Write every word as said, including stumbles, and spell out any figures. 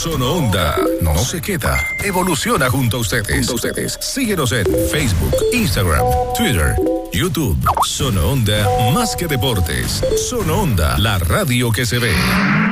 Sono Onda no se queda, evoluciona junto a ustedes. Junto a ustedes. Síguenos en Facebook, Instagram, Twitter, YouTube. Sono Onda más que deportes. Sono Onda, la radio que se ve.